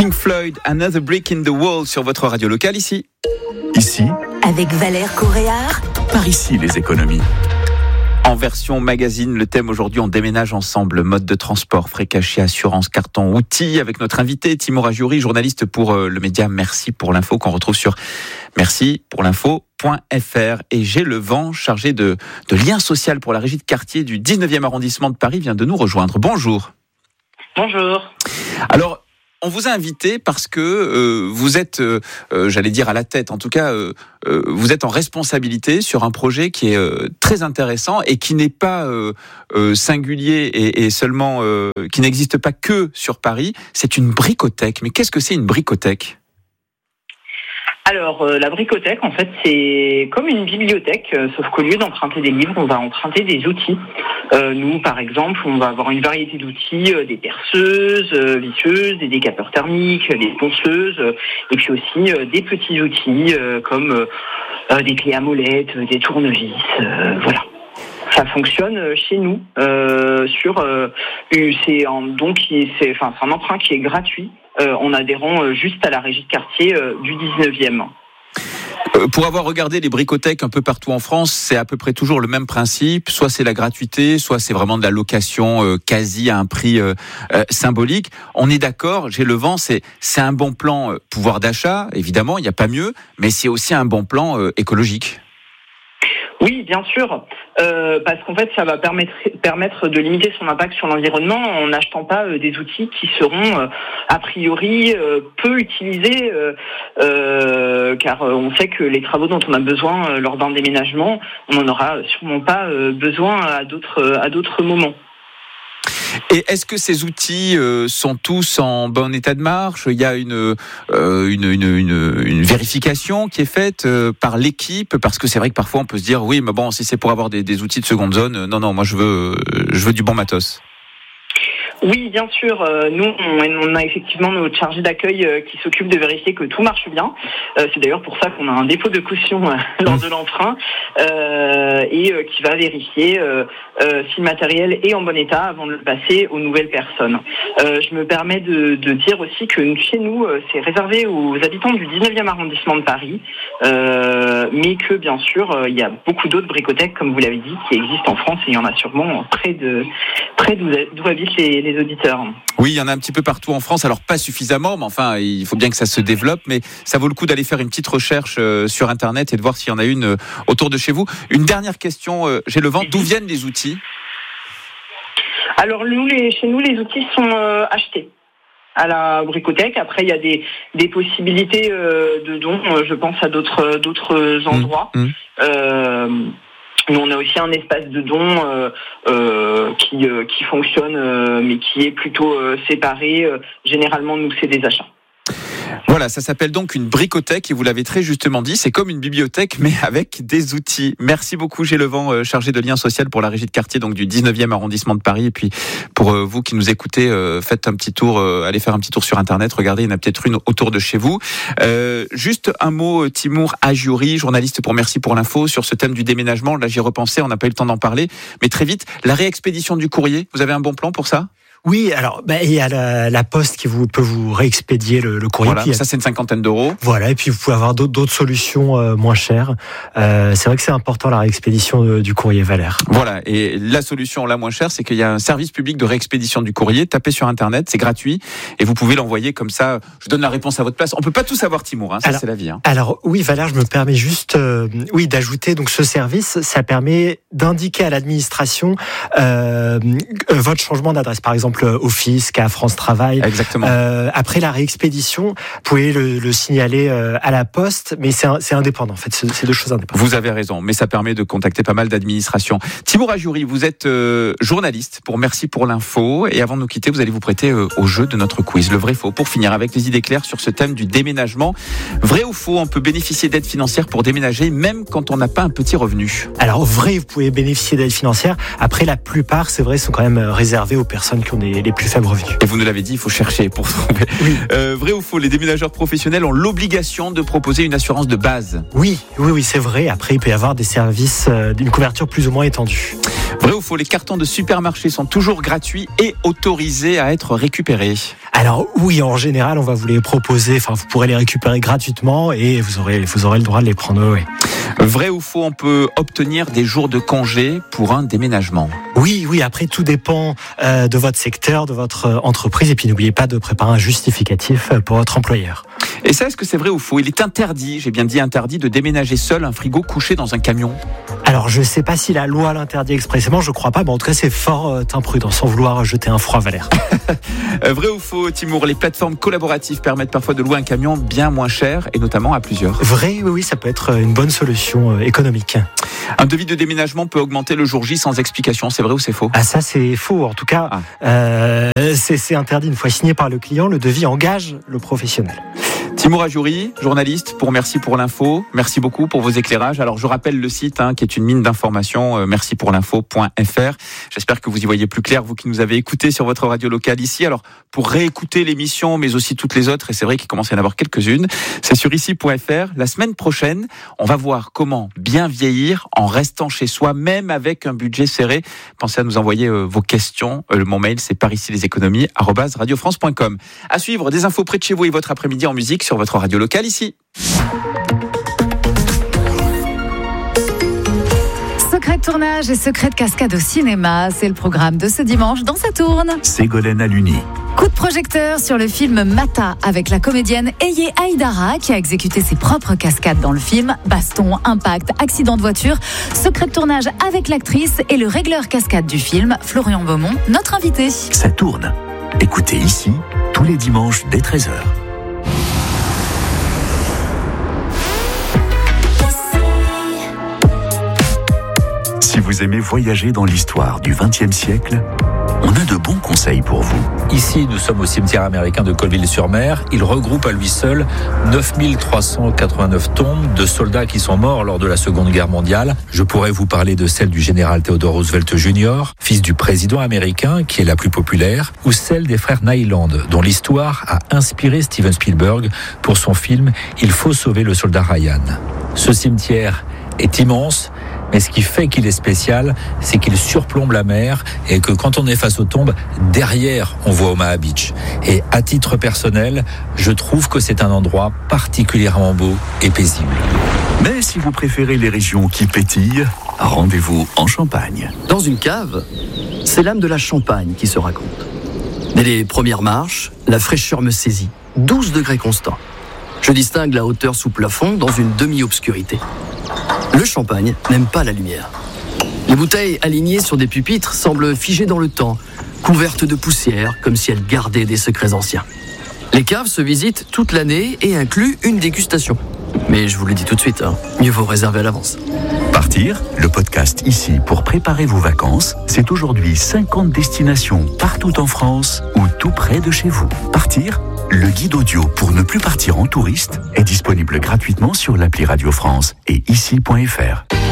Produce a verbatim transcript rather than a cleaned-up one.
Pink Floyd, Another Brick in the Wall sur votre radio locale ici. Ici, avec Valère Coréard. Par ici les économies. En version magazine, le thème aujourd'hui, on déménage ensemble. Mode de transport, frais cachés, assurance, carton, outils. Avec notre invité, Timur Ajouri, journaliste pour euh, le média Merci pour l'info, qu'on retrouve sur merci pour l'info point f r. Et J'ai le vent, chargé de, de lien social pour la régie de quartier du dix-neuvième arrondissement de Paris, vient de nous rejoindre. Bonjour. Bonjour. Alors, on vous a invité parce que euh, vous êtes, euh, euh, j'allais dire à la tête, en tout cas, euh, euh, vous êtes en responsabilité sur un projet qui est euh, très intéressant et qui n'est pas euh, euh, singulier et, et seulement, euh, qui n'existe pas que sur Paris. C'est une bricothèque. Mais qu'est-ce que c'est une bricothèque ? Alors, euh, la bricothèque, en fait, c'est comme une bibliothèque, euh, sauf qu'au lieu d'emprunter des livres, on va emprunter des outils. Euh, nous, par exemple, on va avoir une variété d'outils, euh, des perceuses, euh, visseuses, des décapeurs thermiques, des ponceuses, euh, et puis aussi euh, des petits outils euh, comme euh, euh, des clés à molette, euh, des tournevis, euh, voilà. Ça fonctionne chez nous euh, sur euh, c'est un don qui c'est enfin c'est un emprunt qui est gratuit euh, en adhérant euh, juste à la régie de quartier euh, du dix-neuvième. Euh, pour avoir regardé les bricothèques un peu partout en France, c'est à peu près toujours le même principe. Soit c'est la gratuité, soit c'est vraiment de la location euh, quasi à un prix euh, euh, symbolique. On est d'accord, J'ai le vent, c'est c'est un bon plan euh, pouvoir d'achat, évidemment, il n'y a pas mieux, mais c'est aussi un bon plan euh, écologique. Oui, bien sûr, euh, parce qu'en fait, ça va permettre permettre de limiter son impact sur l'environnement en n'achetant pas euh, des outils qui seront euh, a priori euh, peu utilisés, euh, euh, car euh, on sait que les travaux dont on a besoin euh, lors d'un déménagement, on n'en aura sûrement pas euh, besoin à d'autres à d'autres moments. Et est-ce que ces outils euh, sont tous en bon état de marche ? Il y a une, euh, une, une, une, une vérification qui est faite euh, par l'équipe, parce que c'est vrai que parfois on peut se dire oui, mais bon, si c'est pour avoir des, des outils de seconde zone, euh, non, non, moi je veux, euh, je veux du bon matos. Oui, bien sûr. Euh, nous, on, on a effectivement notre chargé d'accueil euh, qui s'occupe de vérifier que tout marche bien. Euh, c'est d'ailleurs pour ça qu'on a un dépôt de caution euh, lors de l'emprunt euh, et euh, qui va vérifier euh, euh, si le matériel est en bon état avant de le passer aux nouvelles personnes. Euh, je me permets de, de dire aussi que chez nous, euh, c'est réservé aux habitants du dix-neuvième arrondissement de Paris, euh, mais que bien sûr, euh, il y a beaucoup d'autres bricothèques, comme vous l'avez dit, qui existent en France et il y en a sûrement près de près d'où, d'où habitent les, les auditeurs. Oui, il y en a un petit peu partout en France, alors pas suffisamment, mais enfin, il faut bien que ça se développe, mais ça vaut le coup d'aller faire une petite recherche euh, sur Internet et de voir s'il y en a une euh, autour de chez vous. Une dernière question, euh, J'ai le vent, d'où viennent les outils ? Alors, nous, les, chez nous, les outils sont euh, achetés à la bricothèque. Après, il y a des, des possibilités euh, de dons, je pense à d'autres, d'autres endroits. Mmh. Euh, Nous, on a aussi un espace de dons euh, euh, qui, euh, qui fonctionne, euh, mais qui est plutôt euh, séparé. Euh, généralement, nous, c'est des achats. Voilà, ça s'appelle donc une bricothèque et vous l'avez très justement dit, c'est comme une bibliothèque mais avec des outils. Merci beaucoup J'ai le vent, euh, chargé de lien social pour la régie de quartier donc du dix-neuvième arrondissement de Paris. Et puis pour euh, vous qui nous écoutez, euh, faites un petit tour, euh, allez faire un petit tour sur Internet, regardez, il y en a peut-être une autour de chez vous. Euh, juste un mot, Timur Ajouri, journaliste pour Merci pour l'info, sur ce thème du déménagement. Là j'y ai repensé, on n'a pas eu le temps d'en parler, mais très vite, la réexpédition du courrier, vous avez un bon plan pour ça ? Oui, alors bah, il y a la, la poste qui vous, peut vous réexpédier le, le courrier. Voilà, puis, ça c'est une cinquantaine d'euros. Voilà, et puis vous pouvez avoir d'autres, d'autres solutions euh, moins chères. Euh, c'est vrai que c'est important la réexpédition de, du courrier Valère. Voilà, et la solution la moins chère, c'est qu'il y a un service public de réexpédition du courrier. Tapez sur Internet, c'est gratuit, et vous pouvez l'envoyer comme ça. Je donne la réponse à votre place. On peut pas tout savoir, Timur, hein, ça alors, c'est la vie. Hein. Alors oui, Valère, je me permets juste, euh, oui, d'ajouter donc ce service, ça permet d'indiquer à l'administration euh, votre changement d'adresse, par exemple Office, à France Travail. Exactement. Euh, après la réexpédition, vous pouvez le, le signaler euh, à la poste, mais c'est, un, c'est indépendant en fait, c'est, c'est deux choses indépendantes. Vous avez raison, mais ça permet de contacter pas mal d'administrations. Timur Ajouri, vous êtes euh, journaliste pour Merci pour l'info, et avant de nous quitter, vous allez vous prêter euh, au jeu de notre quiz, le vrai faux, pour finir avec les idées claires sur ce thème du déménagement. Vrai ou faux, on peut bénéficier d'aide financière pour déménager, même quand on n'a pas un petit revenu? Alors vrai, vous pouvez bénéficier d'aide financière. Après, la plupart, c'est vrai, sont quand même réservés aux personnes qui ont des, les plus faibles revenus. Et vous nous l'avez dit, il faut chercher pour trouver. Oui. Euh, vrai ou faux, les déménageurs professionnels ont l'obligation de proposer une assurance de base? Oui, oui, oui, c'est vrai. Après, il peut y avoir des services euh, d'une couverture plus ou moins étendue. Vrai ou faux, les cartons de supermarché sont toujours gratuits et autorisés à être récupérés? Alors oui, en général, on va vous les proposer, enfin vous pourrez les récupérer gratuitement et vous aurez, vous aurez le droit de les prendre. Oui. Vrai ou faux, on peut obtenir des jours de congé pour un déménagement? Oui, oui, après tout dépend euh, de votre secteur, de votre entreprise et puis n'oubliez pas de préparer un justificatif pour votre employeur. Et ça, est-ce que c'est vrai ou faux? Il est interdit, j'ai bien dit interdit, de déménager seul un frigo couché dans un camion? Alors je ne sais pas si la loi l'interdit expressément, je crois pas, mais en tout cas c'est fort euh, imprudent, sans vouloir jeter un froid, Valère. Vrai ou faux, Timour, les plateformes collaboratives permettent parfois de louer un camion bien moins cher et notamment à plusieurs? Vrai, oui, oui, ça peut être une bonne solution euh, économique. Un devis de déménagement peut augmenter le jour J sans explication, c'est vrai ou c'est faux? Ah ça c'est faux, en tout cas ah. euh, c'est, c'est interdit. Une fois signé par le client, le devis engage le professionnel. Timour Ajouri, journaliste, pour Merci pour l'info. Merci beaucoup pour vos éclairages. Alors je rappelle le site hein, qui est une mine d'informations, euh, merci pour l'info point f r. J'espère que vous y voyez plus clair, vous qui nous avez écoutés sur votre radio locale ici. Alors pour réécouter l'émission, mais aussi toutes les autres, et c'est vrai qu'il commence à y en avoir quelques-unes, c'est sur ici point f r. La semaine prochaine, on va voir comment bien vieillir en restant chez soi, même avec un budget serré. Pensez à nous envoyer euh, vos questions. Euh, mon mail, c'est par ici les économies arobase radio france point com. À suivre, des infos près de chez vous et votre après-midi en musique sur votre radio locale ici. Secret de tournage et secret de cascade au cinéma, c'est le programme de ce dimanche dans Ça tourne. Ségolène Aluni. Coup de projecteur sur le film Mata avec la comédienne Eye Aïdara qui a exécuté ses propres cascades dans le film. Baston, impact, accident de voiture. Secret de tournage avec l'actrice et le régleur cascade du film, Florian Beaumont, notre invité. Ça tourne. Écoutez ici tous les dimanches dès treize heures. Si vous aimez voyager dans l'histoire du vingtième siècle, on a de bons conseils pour vous. Ici, nous sommes au cimetière américain de Colville-sur-Mer. Il regroupe à lui seul neuf mille trois cent quatre-vingt-neuf tombes de soldats qui sont morts lors de la Seconde Guerre mondiale. Je pourrais vous parler de celle du général Theodore Roosevelt junior, fils du président américain, qui est la plus populaire, ou celle des frères Nyland, dont l'histoire a inspiré Steven Spielberg pour son film « Il faut sauver le soldat Ryan ». Ce cimetière est immense, mais ce qui fait qu'il est spécial, c'est qu'il surplombe la mer et que quand on est face aux tombes, derrière, on voit Omaha Beach. Et à titre personnel, je trouve que c'est un endroit particulièrement beau et paisible. Mais si vous préférez les régions qui pétillent, rendez-vous en Champagne. Dans une cave, c'est l'âme de la Champagne qui se raconte. Dès les premières marches, la fraîcheur me saisit. douze degrés constants. Je distingue la hauteur sous plafond dans une demi-obscurité. Le champagne n'aime pas la lumière. Les bouteilles alignées sur des pupitres semblent figées dans le temps, couvertes de poussière, comme si elles gardaient des secrets anciens. Les caves se visitent toute l'année et incluent une dégustation. Mais je vous le dis tout de suite, hein, mieux vaut réserver à l'avance. Partir, le podcast ici pour préparer vos vacances, c'est aujourd'hui cinquante destinations partout en France ou tout près de chez vous. Partir, le guide audio pour ne plus partir en touriste est disponible gratuitement sur l'appli Radio France et ici point f r.